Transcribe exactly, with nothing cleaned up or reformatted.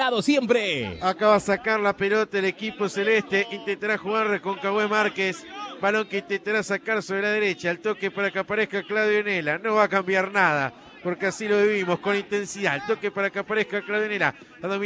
lado siempre. Acá va a sacar la pelota el equipo celeste. Intentará jugar con Cagüe Márquez. Balón que intentará sacar sobre la derecha. El toque para que aparezca Claudio Enela. No va a cambiar nada, porque así lo vivimos con intensidad. El toque para que aparezca Claudio Enela.